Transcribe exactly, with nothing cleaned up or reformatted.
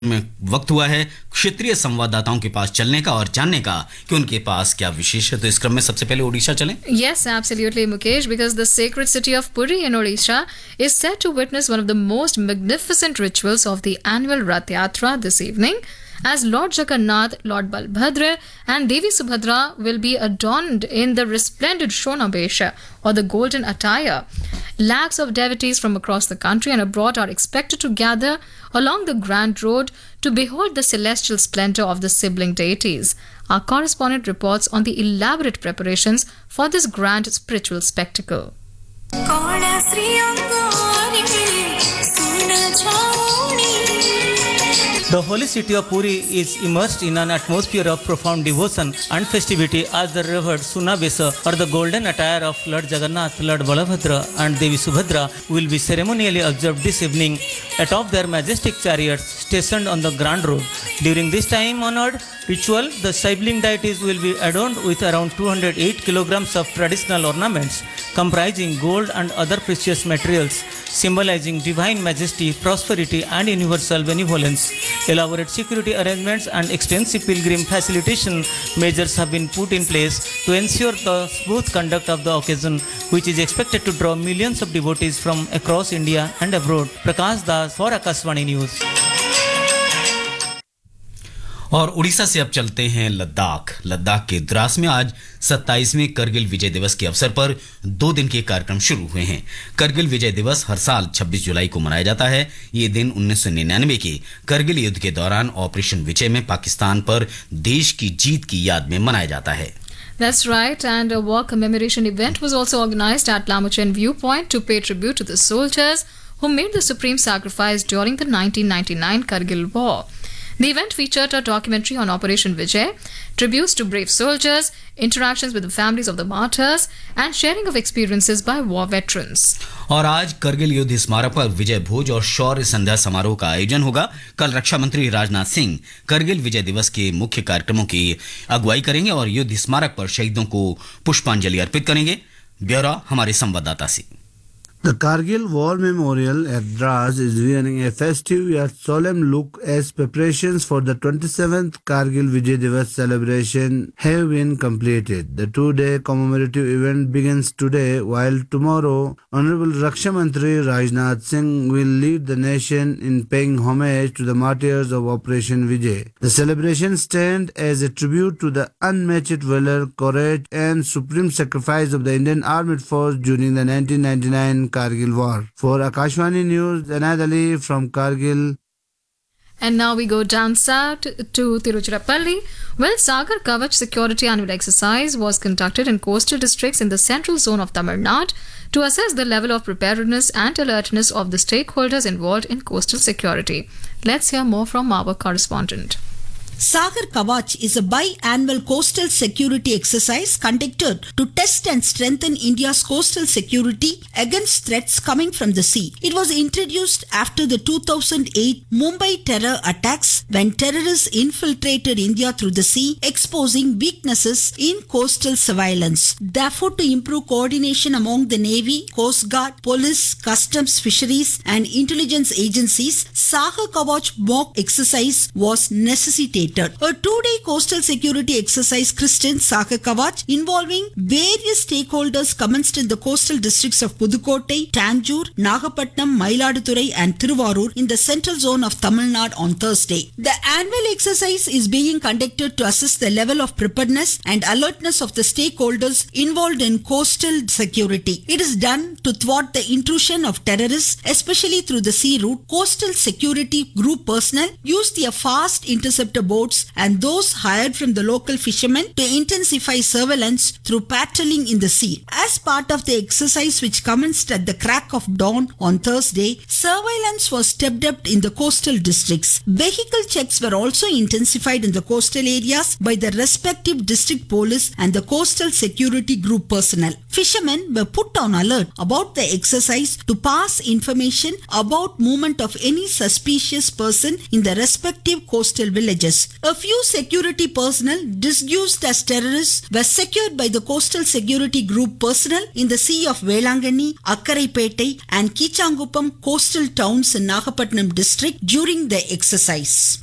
में वक्त हुआ है क्षेत्रीय संवाददाताओं के पास चलने का और जानने का कि उनके पास क्या विशेष है। तो इस क्रम में सबसे पहले ओडिशा चलें। Yes, absolutely, Mukesh, because the sacred city of Puri in Odisha is set to witness one of the most magnificent rituals of the annual Rath Yatra this evening, as Lord Jagannath, Lord Balbhadra and Devi Subhadra will be adorned in the resplendent Shonabesha or the golden attire. Lakhs of devotees from across the country and abroad are expected to gather along the Grand Road to behold the celestial splendor of the sibling deities. Our correspondent reports on the elaborate preparations for this grand spiritual spectacle. The holy city of Puri is immersed in an atmosphere of profound devotion and festivity as the revered Sunabesa or the golden attire of Lord Jagannath, Lord Balabhadra and Devi Subhadra will be ceremonially observed this evening atop their majestic chariots stationed on the Grand Road. During this time-honored ritual, the sibling deities will be adorned with around two hundred eight kilograms of traditional ornaments comprising gold and other precious materials, symbolizing divine majesty, prosperity and universal benevolence. Elaborate security arrangements and extensive pilgrim facilitation measures have been put in place to ensure the smooth conduct of the occasion, which is expected to draw millions of devotees from across India and abroad. Prakash Das for Akashvani News. और उड़ीसा से अब चलते हैं लद्दाख। लद्दाख के द्रास में आज सत्ताईसवें करगिल विजय दिवस के अवसर पर दो दिन के कार्यक्रम शुरू हुए हैं। करगिल विजय दिवस हर साल छब्बीस जुलाई को मनाया जाता है। ये दिन उन्नीस सौ निन्यानवे के करगिल युद्ध के दौरान ऑपरेशन विजय में पाकिस्तान पर देश की जीत की याद में मनाया जाता है। That's right, and a war commemoration event was also organized at Lamuchen Viewpoint to pay tribute to the soldiers who made the supreme sacrifice during the nineteen ninety-nine Kargil War. The event featured a documentary on Operation Vijay, tributes to brave soldiers, interactions with the families of the martyrs, and sharing of experiences by war veterans. और आज करगिल युद्ध स्मारक पर विजय भोज और शौर्य संध्या समारोह का आयोजन होगा। कल रक्षा मंत्री राजनाथ सिंह करगिल विजय दिवस के मुख्य कार्यक्रमों की अगुवाई करेंगे और युद्ध स्मारक पर शहीदों को पुष्पांजलि अर्पित करेंगे। ब्यौरा हमारे संवाददाता से। The Kargil War Memorial at Dras is wearing a festive yet solemn look as preparations for the twenty-seventh Kargil Vijay Divas celebration have been completed. The two-day commemorative event begins today, while tomorrow Honorable Raksha Mantri Rajnath Singh will lead the nation in paying homage to the martyrs of Operation Vijay. The celebration stands as a tribute to the unmatched valor, courage and supreme sacrifice of the Indian Armed Force during the nineteen ninety-nine Kargil War. For Akashvani News, Anad Ali from Kargil. And now we go down south to Tiruchirappalli, where Sagar Kavach Security Annual Exercise was conducted in coastal districts in the central zone of Tamil Nadu to assess the level of preparedness and alertness of the stakeholders involved in coastal security. Let's hear more from our correspondent. Sagar Kavach is a bi-annual coastal security exercise conducted to test and strengthen India's coastal security against threats coming from the sea. It was introduced after the two thousand eight Mumbai terror attacks when terrorists infiltrated India through the sea, exposing weaknesses in coastal surveillance. Therefore, to improve coordination among the Navy, Coast Guard, Police, Customs, Fisheries and Intelligence agencies, Sagar Kavach mock exercise was necessitated. A two-day coastal security exercise christened Sagar Kavach involving various stakeholders commenced in the coastal districts of Pudukkottai, Tanjore, Nagapattinam, Mayiladuthurai and Thiruvarur in the central zone of Tamil Nadu on Thursday. The annual exercise is being conducted to assess the level of preparedness and alertness of the stakeholders involved in coastal security. It is done to thwart the intrusion of terrorists, especially through the sea route. Coastal security group personnel use their fast interceptor boats and those hired from the local fishermen to intensify surveillance through patrolling in the sea. As part of the exercise, which commenced at the crack of dawn on Thursday, surveillance was stepped up in the coastal districts. Vehicle checks were also intensified in the coastal areas by the respective district police and the coastal security group personnel. Fishermen were put on alert about the exercise to pass information about movement of any suspicious person in the respective coastal villages. A few security personnel disguised as terrorists were secured by the Coastal Security Group personnel in the sea of Velangani, Akkaraipetai and Kichanguppam coastal towns in Nagapattinam district during the exercise.